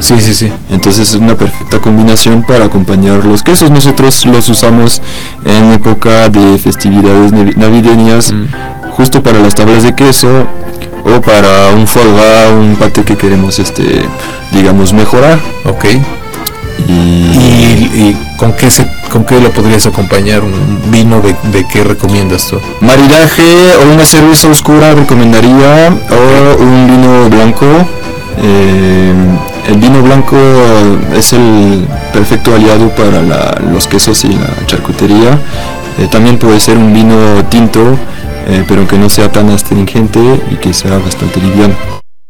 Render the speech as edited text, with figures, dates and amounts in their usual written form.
Sí, sí, sí. Entonces es una perfecta combinación para acompañar los quesos. Nosotros los usamos en época de festividades navideñas, justo para las tablas de queso o para un foie gras, un pate que queremos, digamos, mejorar. Ok. ¿Y con qué lo podrías acompañar? ¿Un vino de qué recomiendas tú? Maridaje o una cerveza oscura recomendaría, o un vino blanco. El vino blanco es el perfecto aliado para los quesos y la charcutería. También puede ser un vino tinto, pero que no sea tan astringente y que sea bastante liviano.